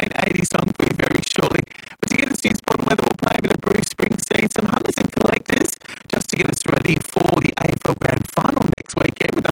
main 80s song for you very shortly. But to get us to this bottom weather, we'll play a bit of Bruce Springsteen, some Hunters and Collectors, just to get us ready for the AFL Grand Final next weekend.